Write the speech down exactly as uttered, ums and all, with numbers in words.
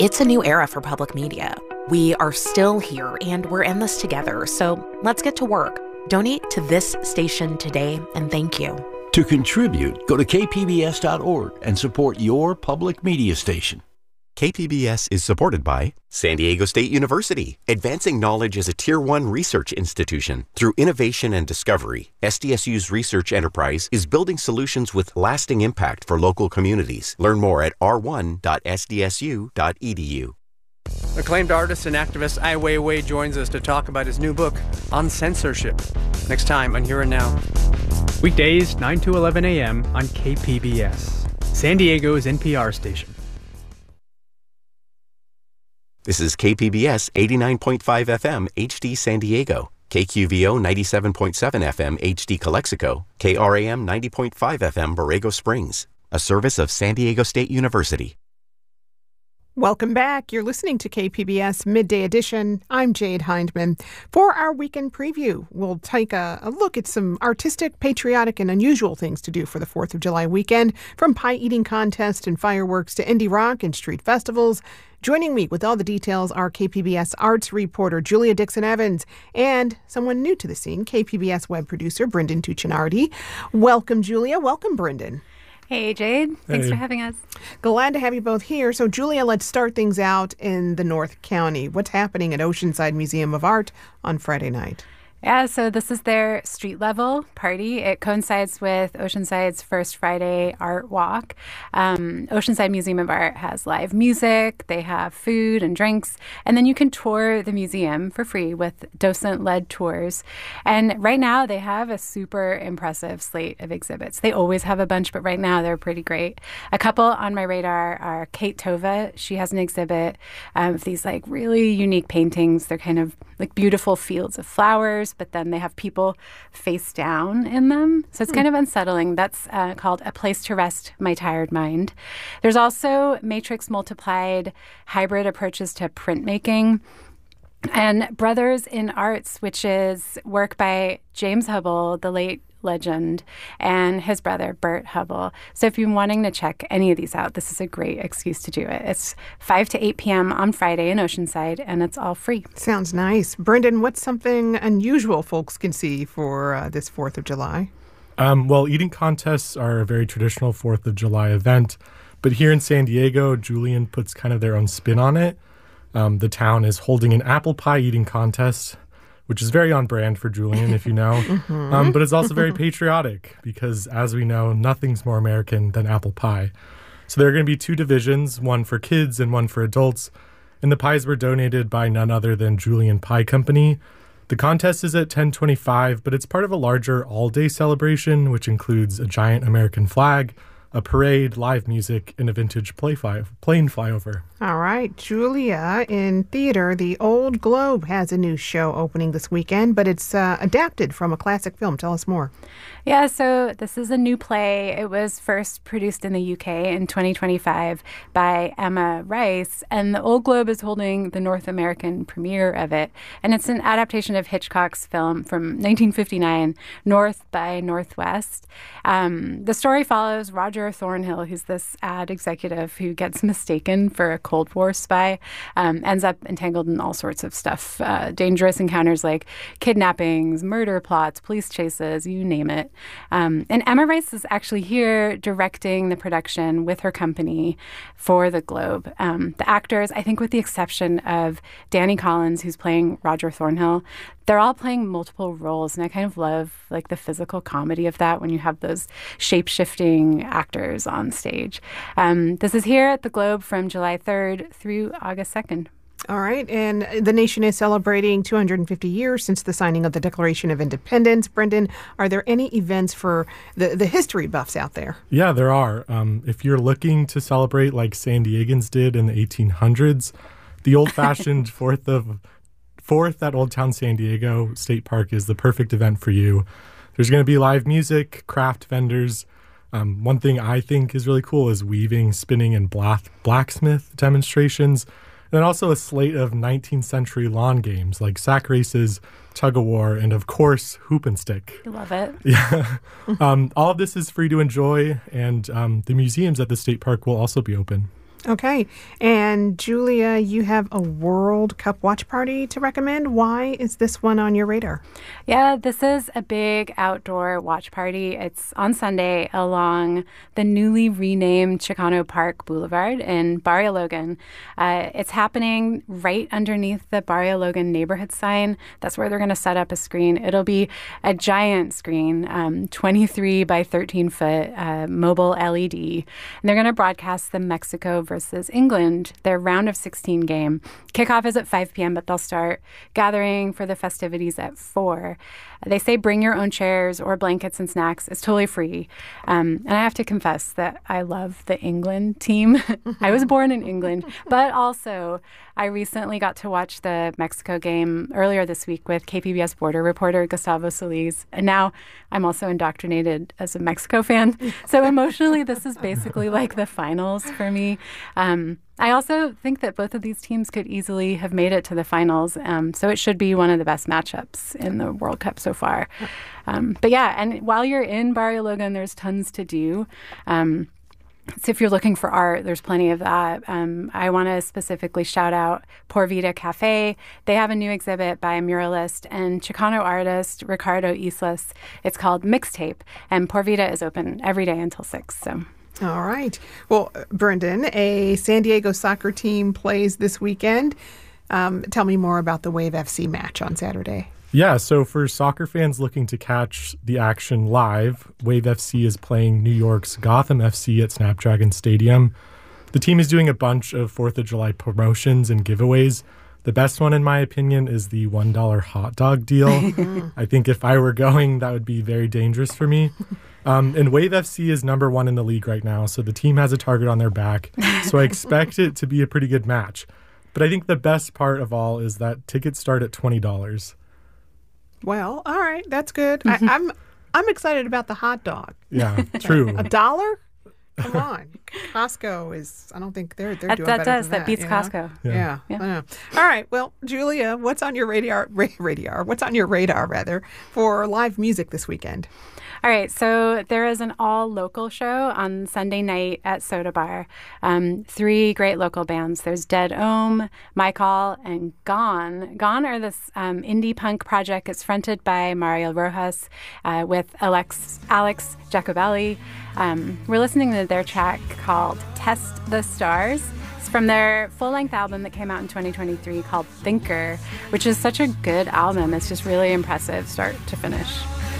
It's a new era for public media. We are still here, and we're in this together, so let's get to work. Donate to this station today, and thank you. To contribute, go to k p b s dot org and support your public media station. K P B S is supported by San Diego State University, advancing knowledge as a Tier one research institution. Through innovation and discovery, S D S U's research enterprise is building solutions with lasting impact for local communities. Learn more at r one dot s d s u dot e d u. Acclaimed artist and activist Ai Weiwei joins us to talk about his new book on censorship. Next time on Here and Now. Weekdays, nine to eleven a.m. on K P B S, San Diego's N P R station. This is K P B S eighty-nine point five F M H D San Diego, K Q V O ninety-seven point seven F M H D Calexico, K R A M ninety point five F M Borrego Springs, a service of San Diego State University. Welcome back. You're listening to K P B S Midday Edition. I'm Jade Hindman. For our weekend preview, we'll take a, a look at some artistic, patriotic, and unusual things to do for the fourth of July weekend, from pie-eating contests and fireworks to indie rock and street festivals. Joining me with all the details are K P B S arts reporter Julia Dixon-Evans and someone new to the scene, K P B S web producer Brendan Tuccinardi. Welcome, Julia. Welcome, Brendan. Hey, Jade. Thanks Hey. for having us. Glad to have you both here. So, Julia, let's start things out in the North County. What's happening at Oceanside Museum of Art on Friday night? Yeah, so this is their street level party. It coincides with Oceanside's First Friday Art Walk. Um, Oceanside Museum of Art has live music, they have food and drinks, and then you can tour the museum for free with docent-led tours. And right now they have a super impressive slate of exhibits. They always have a bunch, but right now they're pretty great. A couple on my radar are Kate Tova. She has an exhibit um, of these like really unique paintings. They're kind of like beautiful fields of flowers, but then they have people face down in them. So it's kind of unsettling. That's uh, called A Place to Rest My Tired Mind. There's also Matrix Multiplied, hybrid approaches to printmaking. And Brothers in Arts, which is work by James Hubble, the late legend, and his brother, Bert Hubble. So if you're wanting to check any of these out, this is a great excuse to do it. It's five to eight p.m. on Friday in Oceanside, and it's all free. Sounds nice. Brendan, what's something unusual folks can see for uh, this fourth of July? Um, well, eating contests are a very traditional fourth of July event, but here in San Diego, Julian puts kind of their own spin on it. Um, the town is holding an apple pie eating contest, which is very on brand for Julian, if you know. mm-hmm. um, but it's also very patriotic because, as we know, nothing's more American than apple pie. So there are going to be two divisions, one for kids and one for adults. And the pies were donated by none other than Julian Pie Company. The contest is at ten twenty-five, but it's part of a larger all-day celebration, which includes a giant American flag, a parade, live music, and a vintage play fly- plane flyover. All right, Julia, in theater, the Old Globe has a new show opening this weekend, but it's uh, adapted from a classic film. Tell us more. Yeah, so this is a new play. It was first produced in the U K in twenty twenty-five by Emma Rice, and the Old Globe is holding the North American premiere of it. And it's an adaptation of Hitchcock's film from nineteen fifty-nine, North by Northwest. Um, the story follows Roger Thornhill, who's this ad executive who gets mistaken for a Cold War spy, um, ends up entangled in all sorts of stuff, uh, dangerous encounters like kidnappings, murder plots, police chases, you name it. Um, and Emma Rice is actually here directing the production with her company for the Globe. Um, the actors, I think with the exception of Danny Collins, who's playing Roger Thornhill, they're all playing multiple roles, and I kind of love like the physical comedy of that when you have those shape-shifting actors on stage. Um, this is here at the Globe from July third through August second. All right, and the nation is celebrating two hundred fifty years since the signing of the Declaration of Independence. Brendan, are there any events for the, the history buffs out there? Yeah, there are. Um, if you're looking to celebrate like San Diegans did in the eighteen hundreds, the old-fashioned fourth of Fourth at Old Town San Diego State Park is the perfect event for you. There's going to be live music, craft vendors. Um, one thing I think is really cool is weaving, spinning, and black, blacksmith demonstrations. And then also a slate of nineteenth century lawn games like sack races, tug-of-war, and of course, hoop and stick. Love it. Yeah. um, all of this is free to enjoy, and um, the museums at the state park will also be open. Okay. And Julia, you have a World Cup watch party to recommend. Why is this one on your radar? Yeah, this is a big outdoor watch party. It's on Sunday along the newly renamed Chicano Park Boulevard in Barrio Logan. Uh, it's happening right underneath the Barrio Logan neighborhood sign. That's where they're going to set up a screen. It'll be a giant screen, um, twenty-three by thirteen foot uh, mobile L E D. And they're going to broadcast the Mexico versus England, their round of sixteen game. Kickoff is at five p.m., but they'll start gathering for the festivities at four. They say bring your own chairs or blankets and snacks. It's totally free. Um, and I have to confess that I love the England team. I was born in England, but also I recently got to watch the Mexico game earlier this week with K P B S border reporter Gustavo Solis. And now I'm also indoctrinated as a Mexico fan. So emotionally, this is basically like the finals for me. Um, I also think that both of these teams could easily have made it to the finals. Um, so it should be one of the best matchups in the World Cup so far. Um, but yeah, and while you're in Barrio Logan, there's tons to do. Um, So if you're looking for art, there's plenty of that. Um, I want to specifically shout out Por Vida Cafe. They have a new exhibit by muralist and Chicano artist Ricardo Islas. It's called Mixtape, and Por Vida is open every day until six. So. All right. Well, Brendan, a San Diego soccer team plays this weekend. Um, tell me more about the Wave F C match on Saturday. Yeah, so for soccer fans looking to catch the action live, Wave F C is playing New York's Gotham F C at Snapdragon Stadium. The team is doing a bunch of fourth of July promotions and giveaways. The best one, in my opinion, is the one dollar hot dog deal. I think if I were going, that would be very dangerous for me. Um, and Wave F C is number one in the league right now, so the team has a target on their back. So I expect it to be a pretty good match. But I think the best part of all is that tickets start at twenty dollars. Well, all right, that's good. I, I'm I'm excited about the hot dog. Yeah, true. A dollar? Come on, Costco is. I don't think they're they're that, doing that better does than that beats you know? Costco. Yeah, Yeah. yeah. I know. All right. Well, Julia, what's on your radar? Ra- radar. What's on your radar rather for live music this weekend? All right, so there is an all-local show on Sunday night at Soda Bar. Um, three great local bands. There's Dead Ohm, My Call, and Gone. Gone are this um, indie punk project. It's fronted by Mario Rojas uh, with Alex, Alex Jacobelli. Um, we're listening to their track called Test the Stars. It's from their full-length album that came out in twenty twenty-three called Thinker, which is such a good album. It's just really impressive start to finish.